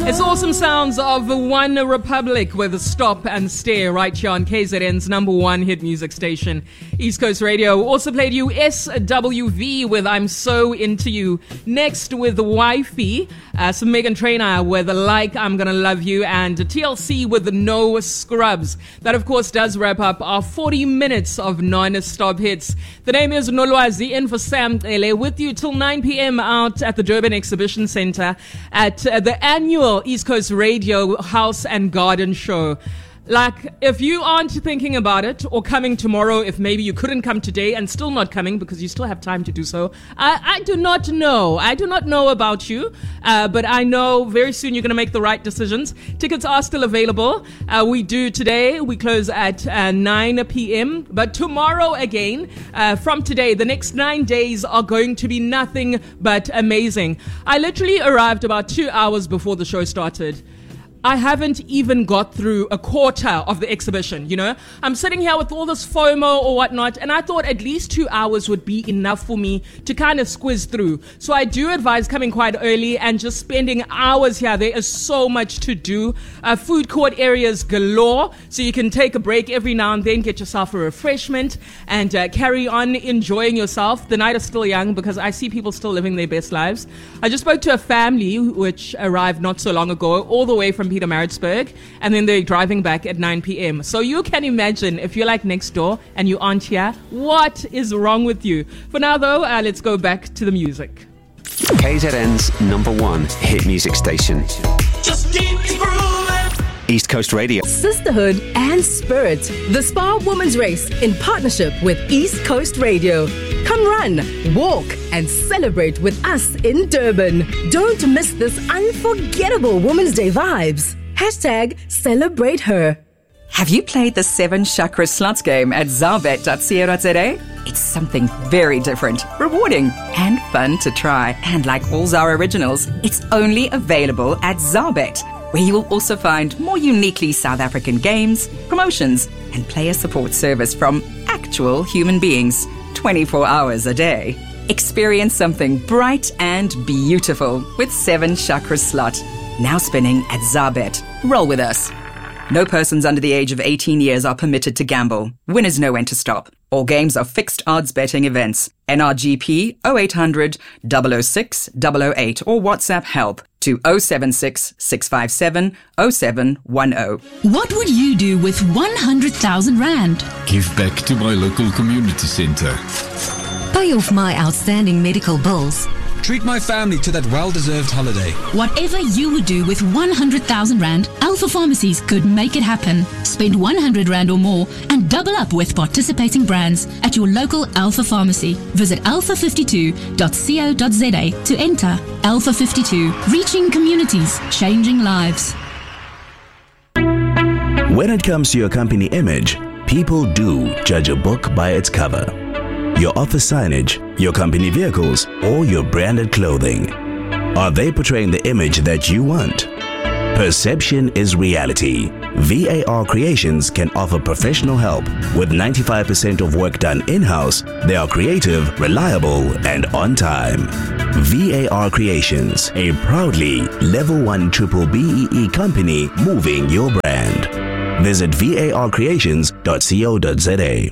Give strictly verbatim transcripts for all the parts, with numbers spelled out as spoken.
It's awesome sounds of One Republic with Stop and Stare right here on K Z N's number one hit music station, East Coast Radio. Also played you S W V with I'm So Into You. Next with Wifey, uh, some Meghan Trainor with Like I'm Gonna Love You, and T L C with No Scrubs. That of course does wrap up our forty minutes of non-stop hits. The name is Nolwazi, in for Sam Ele, with you till nine p.m. out at the Durban Exhibition Centre at uh, the annual East Coast Radio House and Garden Show. Like, if you aren't thinking about it or coming tomorrow, if maybe you couldn't come today and still not coming because you still have time to do so, I, I do not know. I do not know about you, uh, but I know very soon you're going to make the right decisions. Tickets are still available. Uh, we do today. We close at uh, nine p.m. But tomorrow again, uh, from today, the next nine days are going to be nothing but amazing. I literally arrived about two hours before the show started. I haven't even got through a quarter of the exhibition, you know. I'm sitting here with all this FOMO or whatnot, and I thought at least two hours would be enough for me to kind of squeeze through. So I do advise coming quite early and just spending hours here. There is so much to do. Uh, food court areas galore, so you can take a break every now and then, get yourself a refreshment, and uh, carry on enjoying yourself. The night is still young because I see people still living their best lives. I just spoke to a family which arrived not so long ago, all the way from Pietermaritzburg, and then they're driving back at nine p.m. So you can imagine, if you're like next door and you aren't here, what is wrong with you? For now though, uh, let's go back to the music. K Z N's number one hit music station. Just keep grooving. East Coast Radio. Sisterhood and Spirit. The Spa Women's Race in partnership with East Coast Radio. Come run, walk, and celebrate with us in Durban. Don't miss this unforgettable Women's Day vibes. Hashtag celebrate her. Have you played the Seven Chakra Slots game at zarbet dot co dot za? It's something very different, rewarding, and fun to try. And like all Zara originals, it's only available at Zarbet, where you will also find more uniquely South African games, promotions, and player support service from actual human beings, twenty-four hours a day. Experience something bright and beautiful with Seven Chakra Slot, now spinning at Zarbet. Roll with us. No persons under the age of eighteen years are permitted to gamble. Winners know when to stop. All games are fixed odds betting events. N R G P oh eight hundred, double oh six, double oh eight or WhatsApp help to oh seven six, six five seven, oh seven one oh. What would you do with one hundred thousand rand? Give back to my local community centre. Pay off my outstanding medical bills. Treat my family to that well-deserved holiday. Whatever you would do with one hundred thousand rand, Alpha Pharmacies could make it happen. Spend one hundred rand or more and double up with participating brands at your local Alpha Pharmacy. Visit alpha fifty-two dot co dot za to enter. Alpha fifty-two, reaching communities, changing lives. When it comes to your company image, people do judge a book by its cover. Your office signage, your company vehicles, or your branded clothing. Are they portraying the image that you want? Perception is reality. V A R Creations can offer professional help. With ninety-five percent of work done in-house, they are creative, reliable, and on time. V A R Creations, a proudly level one triple B E E company moving your brand. Visit v a r creations dot co dot za.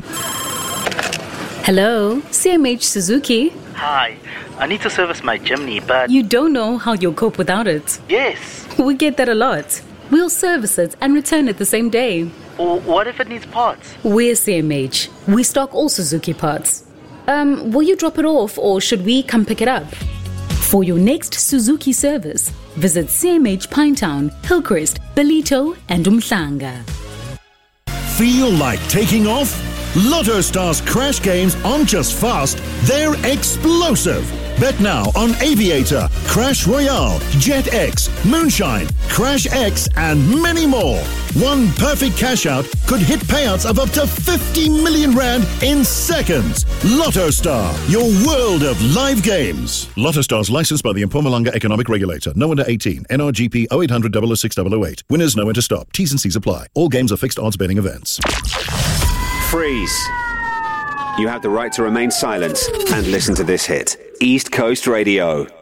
Hello, C M H Suzuki. Hi, I need to service my Jimny, but... You don't know how you'll cope without it. Yes. We get that a lot. We'll service it and return it the same day. Or what if it needs parts? We're C M H. We stock all Suzuki parts. Um, will you drop it off or should we come pick it up? For your next Suzuki service, visit C M H Pinetown, Hillcrest, Ballito, and Umhlanga. Feel like taking off? Lotto Stars Crash games aren't just fast, they're explosive. Bet now on Aviator, Crash Royale, Jet X, Moonshine, Crash X, and many more. One perfect cash out could hit payouts of up to fifty million rand in seconds. Lotto Star, your world of live games. Lotto Stars licensed by the Mpumalanga Economic Regulator. No under eighteen. N R G P oh eight hundred, double oh six, double oh eight. Winners know when to stop. T's and C's apply. All games are fixed odds betting events. Freeze. You have the right to remain silent and listen to this hit. East Coast Radio.